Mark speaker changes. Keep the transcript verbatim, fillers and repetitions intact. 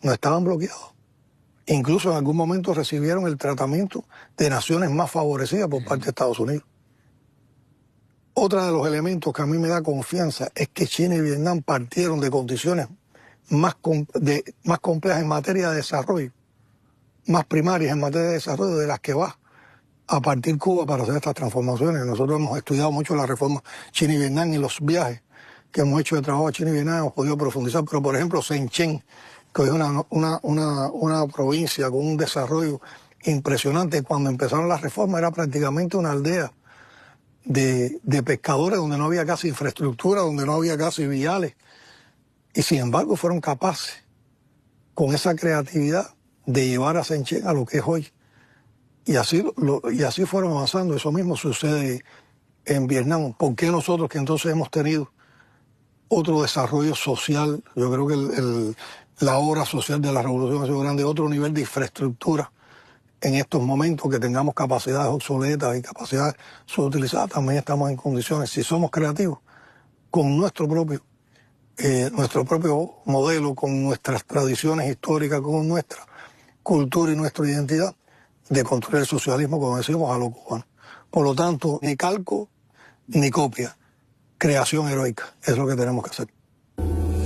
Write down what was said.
Speaker 1: no estaban bloqueados. Incluso en algún momento recibieron el tratamiento de naciones más favorecidas por parte de Estados Unidos. Otro de los elementos que a mí me da confianza es que China y Vietnam partieron de condiciones más, de, más complejas en materia de desarrollo, más primarias en materia de desarrollo de las que va a partir Cuba para hacer estas transformaciones. Nosotros hemos estudiado mucho la reforma China y Vietnam y los viajes que hemos hecho de trabajo a China y Vietnam, hemos podido profundizar, pero por ejemplo Shenzhen, que es una, una, una, una provincia con un desarrollo impresionante, cuando empezaron las reformas era prácticamente una aldea de, de pescadores donde no había casi infraestructura, donde no había casi viales, y sin embargo fueron capaces, con esa creatividad, de llevar a Shenzhen a lo que es hoy. Y así, lo, y así fueron avanzando. Eso mismo sucede en Vietnam. ¿Por qué nosotros, que entonces hemos tenido otro desarrollo social, yo creo que el, el, la obra social de la revolución ha sido grande, otro nivel de infraestructura en estos momentos, que tengamos capacidades obsoletas y capacidades subutilizadas, también estamos en condiciones, si somos creativos, con nuestro propio, eh, nuestro propio modelo, con nuestras tradiciones históricas, con nuestra cultura y nuestra identidad, de construir el socialismo, como decimos, a los cubanos. Por lo tanto, ni calco ni copia, creación heroica, es lo que tenemos que hacer.